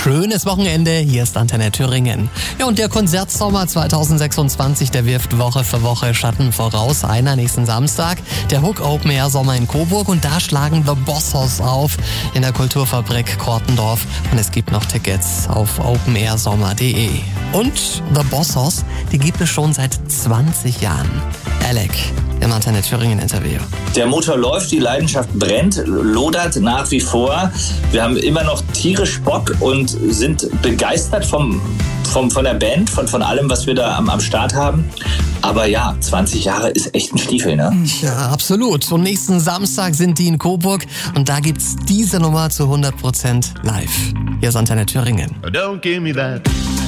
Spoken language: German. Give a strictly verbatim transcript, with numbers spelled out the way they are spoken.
schönes Wochenende. Hier ist Antenne Thüringen. Ja, und der Konzertsommer zwanzig sechsundzwanzig, der wirft Woche für Woche Schatten voraus. Einer nächsten Samstag, der Hook Open Air Sommer in Coburg, und da schlagen The Bossos auf in der Kulturfabrik Kortendorf. Und es gibt noch Tickets auf open air sommer punkt de. Und The Bossos, die gibt es schon seit zwanzig Jahren. Alec im Antenne Thüringen Interview. Der Motor läuft, die Leidenschaft brennt, lodert nach wie vor. Wir haben immer noch tierisch Bock und sind begeistert vom, vom, von der Band, von, von allem, was wir da am, am Start haben. Aber ja, zwanzig Jahre ist echt ein Stiefel, ne? Ja, absolut. Und nächsten Samstag sind die in Coburg und da gibt's diese Nummer zu hundert Prozent live. Hier ist Antenne Thüringen. Don't give me that.